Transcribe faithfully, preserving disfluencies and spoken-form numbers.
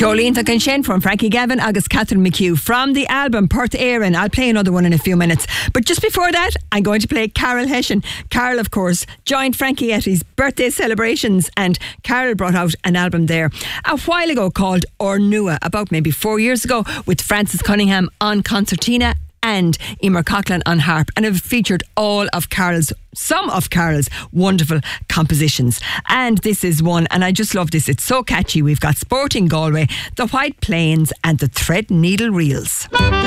Jolene Thucken from Frankie Gavin, August Catherine McHugh from the album Perth Éireann. I'll play another one in a few minutes. But just before that, I'm going to play Carol Hession. Carol, of course, joined Frankie Etty's birthday celebrations, and Carol brought out an album there a while ago called Ornua, about maybe four years ago, with Francis Cunningham on concertina and Emer Coughlin on harp, and it featured all of Carol's some of Carol's wonderful compositions, and this is one, and I just love this. It's so catchy. We've got Sporting Galway, the White Plains and the Thread Needle Reels.